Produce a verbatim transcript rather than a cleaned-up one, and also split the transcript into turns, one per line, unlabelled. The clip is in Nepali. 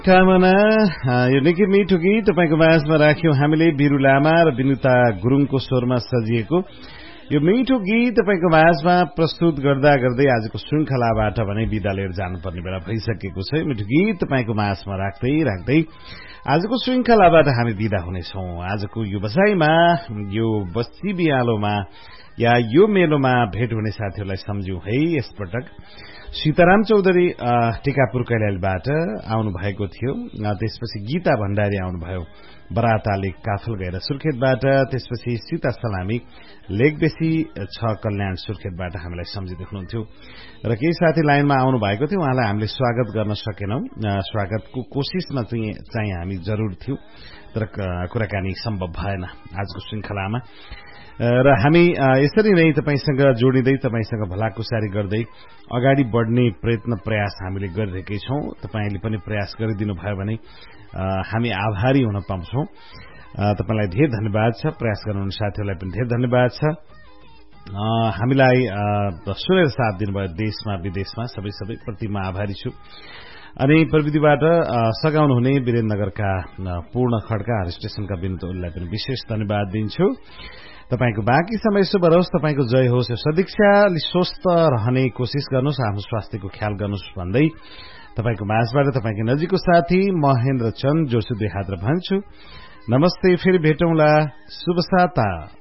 कामना यो निकै मिठो गीत तपाईँको माझमा राख्यौं हामीले बिरु लामा र विनुता गुरुङको स्वरमा सजिएको यो मिठो गीत तपाईँको माझमा प्रस्तुत गर्दा गर्दै आजको श्रृंखलाबाट भने बिदा लिएर जानुपर्ने बेला भइसकेको छ। मिठो गीत तपाईँको माझमा राख्दै राख्दै आजको श्रृंखलाबाट हामी बिदा हुनेछौं। आजको यो बसाईमा यो बस्ती बिहालोमा या यो मेलोमा भेट हुने साथीहरूलाई सम्झ्यौं है। यसपटक सीताराम चौधरी टिकापुर कैलालीबाट आउनु भएको थियो। त्यसपछि गीता भण्डारी आउनुभयो बराताले काफल गएर सुर्खेतबाट। त्यसपछि सीता सलामी लेकबेसी छ कल्याण सुर्खेतबाट हामीलाई सम्झिँदै हुनुहुन्थ्यो र केही साथी लाइनमा आउनु भएको थियो। उहाँलाई हामीले स्वागत गर्न सकेनौं। स्वागतको कोशिशमा चाहिँ चाहिँ हामी जरूर थियौं तर कुराकानी सम्भव भएन आजको श्रृंखलामा र हामी यसरी नै तपाईसँग जोडिँदै तपाईसँग भलाकुसारी गर्दै अगाडि बढ्ने प्रयत्न प्रयास हामीले गरिरहेकै छौं। तपाईले पनि प्रयास गरिदिनु भयो भने हामी आभारी हुन पाउँछौं। तपाईलाई धेरै धन्यवाद छ। प्रयास गर्नुहुने साथीहरूलाई पनि धेरै धन्यवाद छ। हामीलाई सुनेर साथ दिनुभयो देशमा विदेशमा सबै सबै प्रति म आभारी छु। अनि प्रविधिबाट सघाउनु हुने वीरेन्द्रनगरका पूर्ण खड्का स्टेशनका विनुतलाई पनि विशेष धन्यवाद दिन्छु। तपाईको बाँकी समय शुभ रहोस्। तपाईको जय होस्। सदिक्षा अलि स्वस्थ रहने कोशिश गर्नुहोस्। आफ्नो स्वास्थ्यको ख्याल गर्नुहोस् भन्दै तपाईको माझबाट तपाईको नजिकको साथी महेन्द्र चन्द जोसुदे हात भन्छु। नमस्ते। फेरि भेटौँला। शुभ साता।